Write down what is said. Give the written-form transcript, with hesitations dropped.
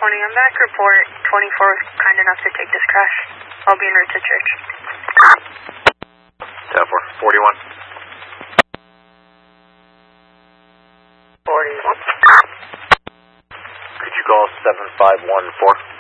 20. I'm back. Report 24 was kind enough to take this crash. I'll be en route to church. 41. 41. Could you call 7514?